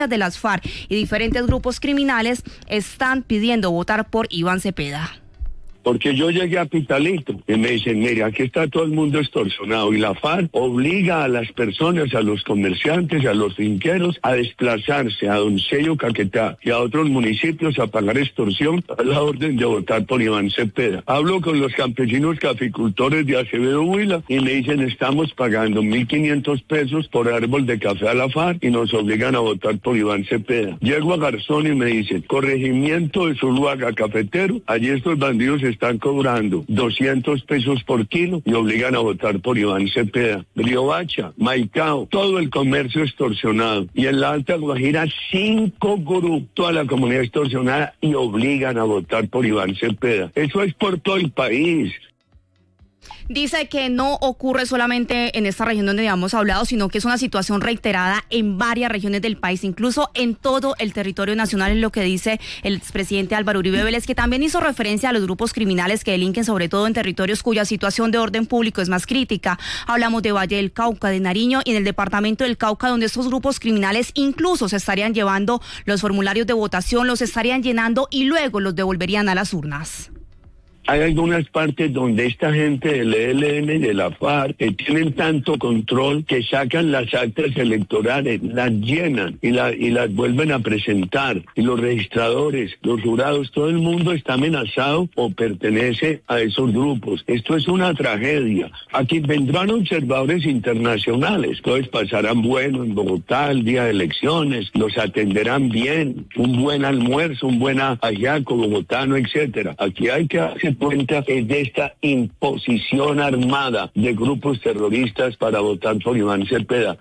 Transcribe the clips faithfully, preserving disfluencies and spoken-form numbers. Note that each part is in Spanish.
de las FARC y diferentes grupos criminales están pidiendo votar por Iván Cepeda. Porque yo llegué a Pitalito y me dicen, mire, aquí está todo el mundo extorsionado y la FARC obliga a las personas, a los comerciantes, a los finqueros a desplazarse a Doncello, Caquetá y a otros municipios a pagar extorsión a la orden de votar por Iván Cepeda. Hablo con los campesinos caficultores de Acevedo Huila y me dicen, estamos pagando mil quinientos pesos por árbol de café a la FARC y nos obligan a votar por Iván Cepeda. Llego a Garzón y me dicen, corregimiento de Zuluaga Cafetero, allí estos bandidos están cobrando doscientos pesos por kilo y obligan a votar por Iván Cepeda. Riohacha, Maicao, todo el comercio extorsionado. Y en la Alta Guajira, cinco grupos, toda la comunidad extorsionada y obligan a votar por Iván Cepeda. Eso es por todo el país. Dice que no ocurre solamente en esta región donde habíamos hablado, sino que es una situación reiterada en varias regiones del país, incluso en todo el territorio nacional, es lo que dice el expresidente Álvaro Uribe Vélez, que también hizo referencia a los grupos criminales que delinquen sobre todo en territorios cuya situación de orden público es más crítica. Hablamos de Valle del Cauca, de Nariño y en el departamento del Cauca, donde estos grupos criminales incluso se estarían llevando los formularios de votación, los estarían llenando y luego los devolverían a las urnas. Hay algunas partes donde esta gente del E L N y de la FARC que tienen tanto control que sacan las actas electorales, las llenan y, la, y las vuelven a presentar. Y los registradores, los jurados, todo el mundo está amenazado o pertenece a esos grupos. Esto es una tragedia. Aquí vendrán observadores internacionales. Entonces pasarán bueno en Bogotá el día de elecciones, los atenderán bien, un buen almuerzo, un buen ajiaco bogotano, etcétera. Aquí hay que hacer cuenta de esta imposición armada de grupos terroristas para votar por Iván Cepeda.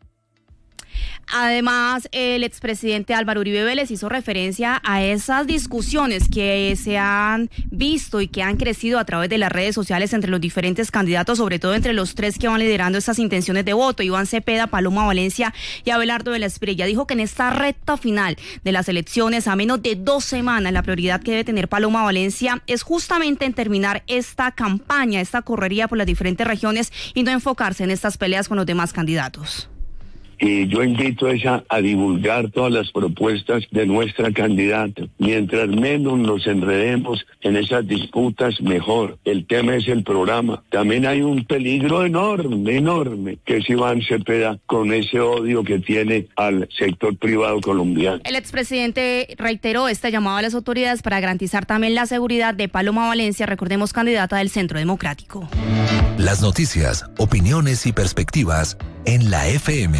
Además, el expresidente Álvaro Uribe Vélez hizo referencia a esas discusiones que se han visto y que han crecido a través de las redes sociales entre los diferentes candidatos, sobre todo entre los tres que van liderando estas intenciones de voto, Iván Cepeda, Paloma Valencia y Abelardo de la Espriella. Dijo que en esta recta final de las elecciones, a menos de dos semanas, la prioridad que debe tener Paloma Valencia es justamente en terminar esta campaña, esta correría por las diferentes regiones y no enfocarse en estas peleas con los demás candidatos. Y yo invito a, esa, a divulgar todas las propuestas de nuestra candidata. Mientras menos nos enredemos en esas disputas, mejor. El tema es el programa. También hay un peligro enorme, enorme, que es Iván Cepeda con ese odio que tiene al sector privado colombiano. El expresidente reiteró este llamado a las autoridades para garantizar también la seguridad de Paloma Valencia, recordemos, candidata del Centro Democrático. Las noticias, opiniones y perspectivas en la F M.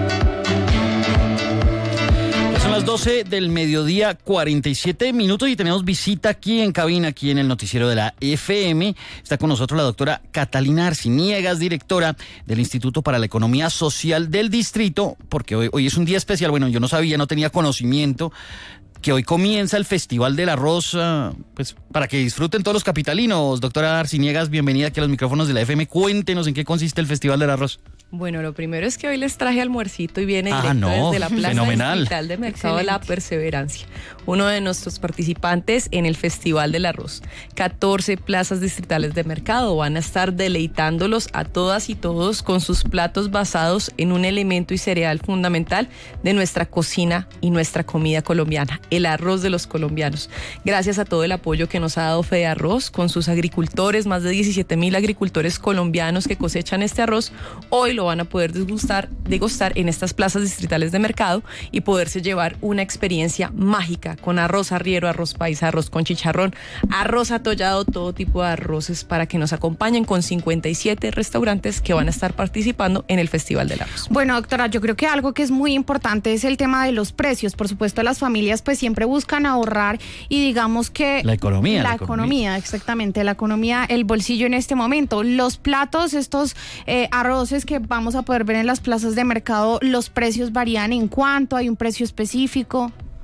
Son las doce del mediodía, cuarenta y siete minutos y tenemos visita aquí en cabina, aquí en el noticiero de la F M. Está con nosotros la doctora Catalina Arciniegas, directora del Instituto para la Economía Social del Distrito, porque hoy, hoy es un día especial. Bueno, yo no sabía, no tenía conocimiento que hoy comienza el Festival del Arroz, uh, pues para que disfruten todos los capitalinos. Doctora Arciniegas, bienvenida aquí a los micrófonos de la F M. Cuéntenos en qué consiste el Festival del Arroz. Bueno, lo primero es que hoy les traje almuercito y viene ah, directo no, desde la Plaza fenomenal. Distrital de Mercado de la Perseverancia, uno de nuestros participantes en el Festival del Arroz. catorce plazas distritales de mercado van a estar deleitándolos a todas y todos con sus platos basados en un elemento y cereal fundamental de nuestra cocina y nuestra comida colombiana, el arroz de los colombianos. Gracias a todo el apoyo que nos ha dado Fede Arroz con sus agricultores, más de diecisiete mil agricultores colombianos que cosechan este arroz, hoy lo van a poder degustar, degustar en estas plazas distritales de mercado y poderse llevar una experiencia mágica con arroz arriero, arroz paisa, arroz con chicharrón, arroz atollado, todo tipo de arroces para que nos acompañen con cincuenta y siete restaurantes que van a estar participando en el Festival del Arroz. Bueno, doctora, yo creo que algo que es muy importante es el tema de los precios. Por supuesto, las familias pues siempre buscan ahorrar y digamos que... La economía. La, la economía, economía, exactamente, la economía, el bolsillo en este momento. Los platos, estos eh, arroces que vamos a poder ver en las plazas de mercado, ¿los precios varían en cuánto? ¿Hay un precio específico?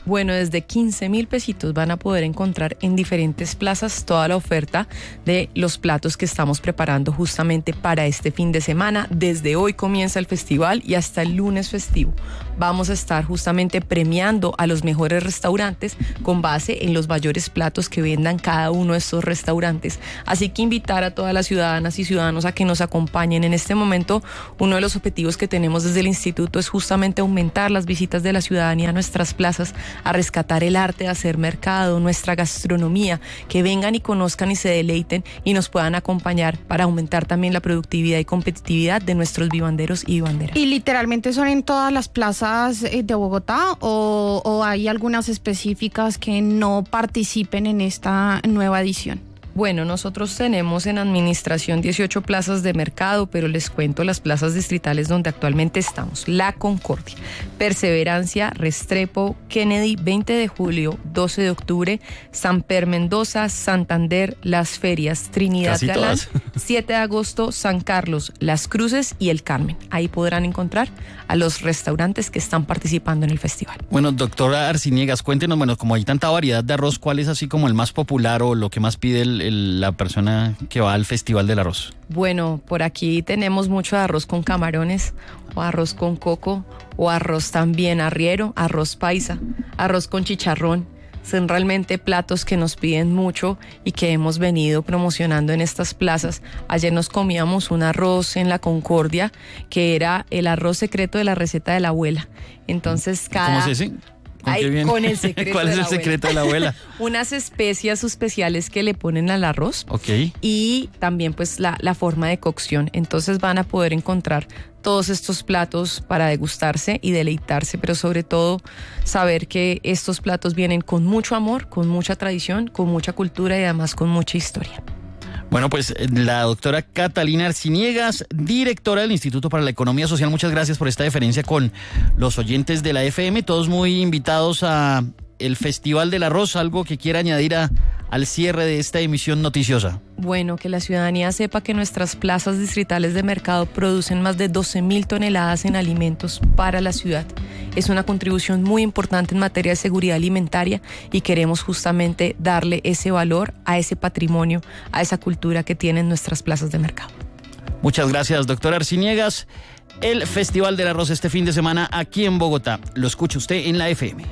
Bueno, desde quince mil pesitos van a poder encontrar en diferentes plazas toda la oferta de los platos que estamos preparando justamente para este fin de semana. Desde hoy comienza el festival y hasta el lunes festivo. Vamos a estar justamente premiando a los mejores restaurantes con base en los mayores platos que vendan cada uno de estos restaurantes. Así que invitar a todas las ciudadanas y ciudadanos a que nos acompañen. En este momento, uno de los objetivos que tenemos desde el instituto es justamente aumentar las visitas de la ciudadanía a nuestras plazas, a rescatar el arte de hacer mercado, nuestra gastronomía, que vengan y conozcan y se deleiten y nos puedan acompañar para aumentar también la productividad y competitividad de nuestros vivanderos y vivanderas. ¿Y literalmente son en todas las plazas de Bogotá o, o hay algunas específicas que no participen en esta nueva edición? Bueno, nosotros tenemos en administración dieciocho plazas de mercado, pero les cuento las plazas distritales donde actualmente estamos. La Concordia, Perseverancia, Restrepo, Kennedy, veinte de julio, doce de octubre, Samper Mendoza, Santander, Las Ferias, Trinidad Casi Galán, todas. siete de agosto, San Carlos, Las Cruces y El Carmen. Ahí podrán encontrar a los restaurantes que están participando en el festival. Bueno, doctora Arciniegas, cuéntenos, bueno, como hay tanta variedad de arroz, ¿cuál es así como el más popular o lo que más pide el, el, la persona que va al Festival del Arroz? Bueno, por aquí tenemos mucho arroz con camarones, o arroz con coco, o arroz también arriero, arroz paisa, arroz con chicharrón. Son realmente platos que nos piden mucho y que hemos venido promocionando en estas plazas. Ayer nos comíamos un arroz en la Concordia, que era el arroz secreto de la receta de la abuela. Entonces, cada... ¿Cómo es ese? ¿Con Ay, qué viene? con el secreto ¿Cuál de es el la secreto de la abuela? Unas especias especiales que le ponen al arroz. Ok. Y también pues la, la forma de cocción. Entonces van a poder encontrar todos estos platos para degustarse y deleitarse, pero sobre todo saber que estos platos vienen con mucho amor, con mucha tradición, con mucha cultura y además con mucha historia. Bueno, pues la doctora Catalina Arciniegas, directora del Instituto para la Economía Social, muchas gracias por esta deferencia con los oyentes de la F M, todos muy invitados a el Festival del Arroz. ¿Algo que quiera añadir a, al cierre de esta emisión noticiosa? Bueno, que la ciudadanía sepa que nuestras plazas distritales de mercado producen más de doce mil toneladas en alimentos para la ciudad. Es una contribución muy importante en materia de seguridad alimentaria y queremos justamente darle ese valor a ese patrimonio, a esa cultura que tienen nuestras plazas de mercado. Muchas gracias, doctora Arciniegas. El Festival del Arroz este fin de semana aquí en Bogotá. Lo escucha usted en la F M.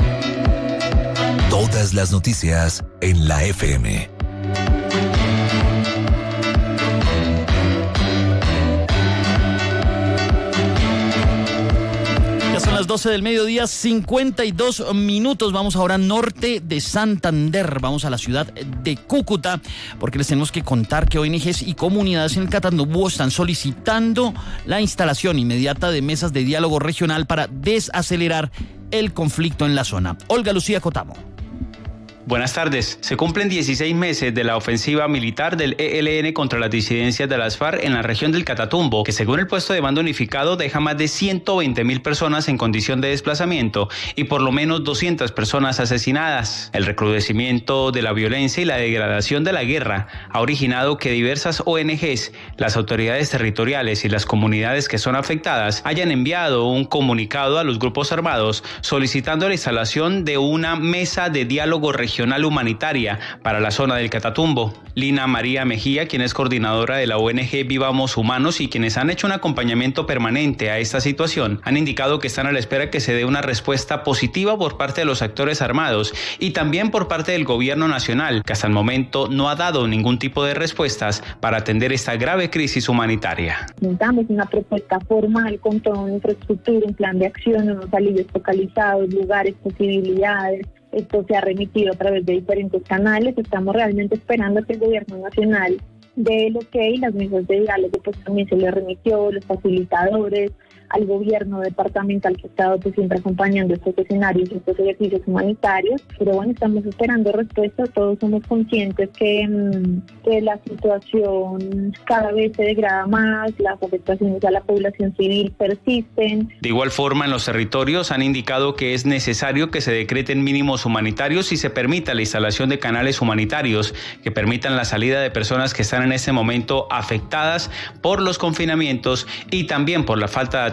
Todas las noticias en la F M. Ya son las doce del mediodía, cincuenta y dos minutos. Vamos ahora norte de Santander. Vamos a la ciudad de Cúcuta, porque les tenemos que contar que O N Ges y comunidades en el Catatumbo están solicitando la instalación inmediata de mesas de diálogo regional para desacelerar el conflicto en la zona. Olga Lucía Cotamo. Buenas tardes. Se cumplen dieciséis meses de la ofensiva militar del E L N contra las disidencias de las FARC en la región del Catatumbo, que según el puesto de mando unificado deja más de ciento veinte mil personas en condición de desplazamiento y por lo menos doscientas personas asesinadas. El recrudecimiento de la violencia y la degradación de la guerra ha originado que diversas O N Ges, las autoridades territoriales y las comunidades que son afectadas hayan enviado un comunicado a los grupos armados solicitando la instalación de una mesa de diálogo regional Regional humanitaria para la zona del Catatumbo. Lina María Mejía, quien es coordinadora de la O N G Vivamos Humanos y quienes han hecho un acompañamiento permanente a esta situación, han indicado que están a la espera que se dé una respuesta positiva por parte de los actores armados y también por parte del gobierno nacional, que hasta el momento no ha dado ningún tipo de respuestas para atender esta grave crisis humanitaria. Necesitamos una propuesta formal con toda una infraestructura, un plan de acción, unos alivios focalizados, lugares, posibilidades. Esto se ha remitido a través de diferentes canales. Estamos realmente esperando que el gobierno nacional dé el ok. Las mesas de diálogo pues también se le remitió, los facilitadores, al gobierno departamental que ha estado pues, siempre acompañando estos escenarios y estos ejercicios humanitarios. Pero bueno, estamos esperando respuestas. Todos somos conscientes que, que la situación cada vez se degrada más, las afectaciones a la población civil persisten. De igual forma, en los territorios han indicado que es necesario que se decreten mínimos humanitarios y se permita la instalación de canales humanitarios que permitan la salida de personas que están en este momento afectadas por los confinamientos y también por la falta de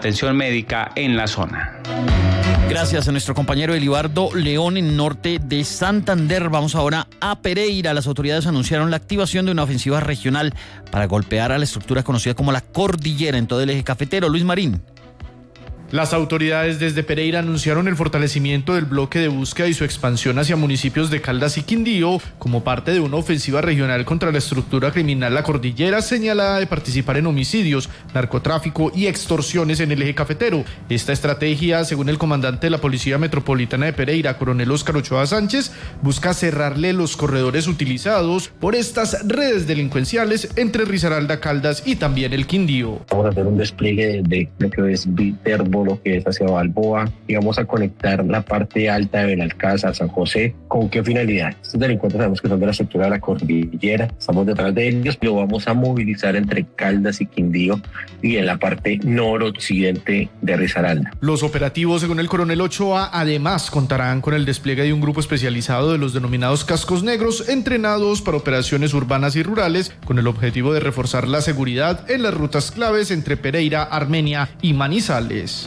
atención médica en la zona. Gracias a nuestro compañero Elibardo León en norte de Santander. Vamos ahora a Pereira. Las autoridades anunciaron la activación de una ofensiva regional para golpear a la estructura conocida como la Cordillera en todo el eje cafetero. Luis Marín. Las autoridades desde Pereira anunciaron el fortalecimiento del bloque de búsqueda y su expansión hacia municipios de Caldas y Quindío como parte de una ofensiva regional contra la estructura criminal La Cordillera, señalada de participar en homicidios, narcotráfico y extorsiones en el eje cafetero. Esta estrategia, según el comandante de la Policía Metropolitana de Pereira, coronel Óscar Ochoa Sánchez, busca cerrarle los corredores utilizados por estas redes delincuenciales entre Risaralda, Caldas y también el Quindío. Vamos a hacer un despliegue de lo que es Viterbo, lo que es hacia Balboa, y vamos a conectar la parte alta de Benalcázar, San José. ¿Con qué finalidad? Estos delincuentes sabemos que son de la estructura de La Cordillera, estamos detrás de ellos, lo vamos a movilizar entre Caldas y Quindío y en la parte noroccidente de Risaralda. Los operativos, según el coronel Ochoa, además contarán con el despliegue de un grupo especializado de los denominados cascos negros, entrenados para operaciones urbanas y rurales, con el objetivo de reforzar la seguridad en las rutas claves entre Pereira, Armenia y Manizales.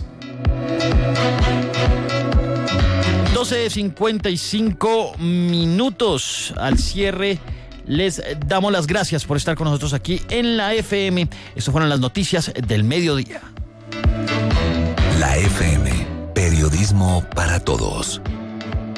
doce cincuenta y cinco minutos al cierre. Les damos las gracias por estar con nosotros aquí en la F M. Estas fueron las noticias del mediodía. La F M, periodismo para todos.